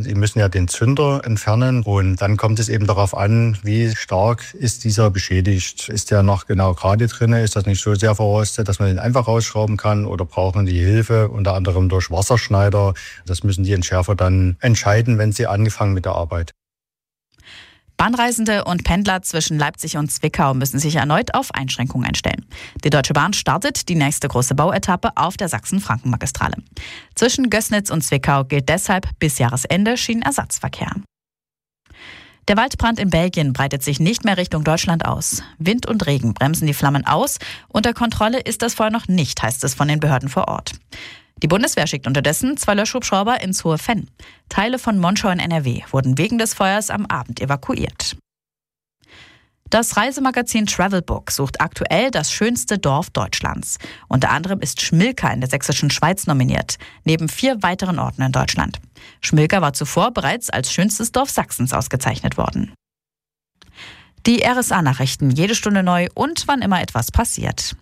Sie müssen ja den Zünder entfernen und dann kommt es eben darauf an, wie stark ist dieser beschädigt. Ist der noch genau gerade drin? Ist das nicht so sehr verrostet, dass man ihn einfach rausschrauben kann oder brauchen die Hilfe unter anderem durch Wasserschneider? Das müssen die Entschärfer dann entscheiden, wenn sie angefangen mit der Arbeit. Bahnreisende und Pendler zwischen Leipzig und Zwickau müssen sich erneut auf Einschränkungen einstellen. Die Deutsche Bahn startet die nächste große Bauetappe auf der Sachsen-Franken-Magistrale. Zwischen Gößnitz und Zwickau gilt deshalb bis Jahresende Schienenersatzverkehr. Der Waldbrand in Belgien breitet sich nicht mehr Richtung Deutschland aus. Wind und Regen bremsen die Flammen aus. Unter Kontrolle ist das Feuer noch nicht, heißt es von den Behörden vor Ort. Die Bundeswehr schickt unterdessen 2 Löschhubschrauber ins Hohe Venn. Teile von Monschau in NRW wurden wegen des Feuers am Abend evakuiert. Das Reisemagazin Travelbook sucht aktuell das schönste Dorf Deutschlands. Unter anderem ist Schmilka in der sächsischen Schweiz nominiert, neben 4 weiteren Orten in Deutschland. Schmilka war zuvor bereits als schönstes Dorf Sachsens ausgezeichnet worden. Die RSA-Nachrichten jede Stunde neu und wann immer etwas passiert.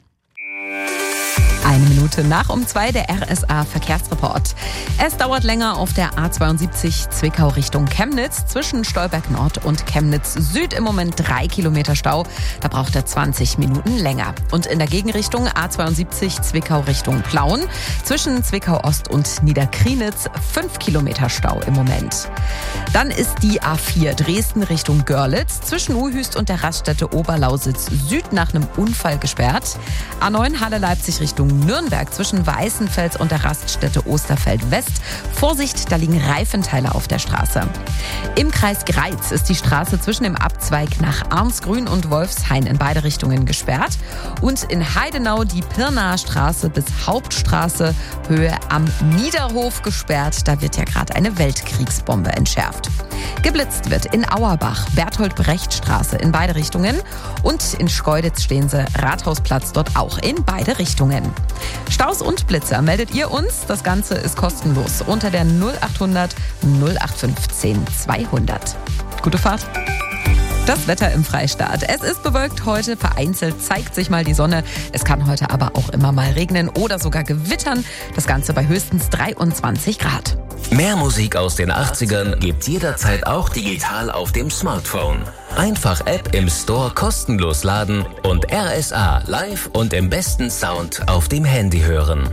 1 Minute nach 2 der RSA-Verkehrsreport. Es dauert länger auf der A72 Zwickau Richtung Chemnitz. Zwischen Stolberg Nord und Chemnitz Süd im Moment 3 Kilometer Stau. Da braucht er 20 Minuten länger. Und in der Gegenrichtung A72 Zwickau Richtung Plauen. Zwischen Zwickau Ost und Niederkrienitz 5 Kilometer Stau im Moment. Dann ist die A4 Dresden Richtung Görlitz. Zwischen Uhyst und der Raststätte Oberlausitz Süd nach einem Unfall gesperrt. A9 Halle Leipzig Richtung Nürnberg zwischen Weißenfels und der Raststätte Osterfeld West. Vorsicht, da liegen Reifenteile auf der Straße. Im Kreis Greiz ist die Straße zwischen dem Abzweig nach Arnsgrün und Wolfshain in beide Richtungen gesperrt. Und in Heidenau die Pirnaer Straße bis Hauptstraße Höhe am Niederhof gesperrt. Da wird ja gerade eine Weltkriegsbombe entschärft. Geblitzt wird in Auerbach, Berthold-Brecht-Straße in beide Richtungen. Und in Schkeuditz stehen sie, Rathausplatz dort auch in beide Richtungen. Staus und Blitzer meldet ihr uns. Das Ganze ist kostenlos unter der 0800 0815 200. Gute Fahrt. Das Wetter im Freistaat. Es ist bewölkt heute, vereinzelt zeigt sich mal die Sonne. Es kann heute aber auch immer mal regnen oder sogar gewittern. Das Ganze bei höchstens 23 Grad. Mehr Musik aus den 80ern gibt's jederzeit auch digital auf dem Smartphone. Einfach App im Store kostenlos laden und RSA live und im besten Sound auf dem Handy hören.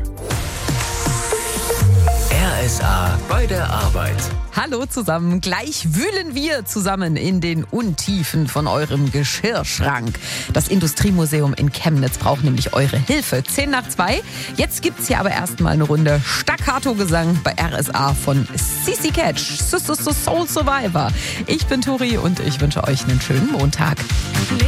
RSA bei der Arbeit. Hallo zusammen, gleich wühlen wir zusammen in den Untiefen von eurem Geschirrschrank. Das Industriemuseum in Chemnitz braucht nämlich eure Hilfe. 1:10. Jetzt gibt's hier aber erstmal eine Runde Staccato-Gesang bei RSA von CC Catch, Soul Survivor. Ich bin Turi und ich wünsche euch einen schönen Montag.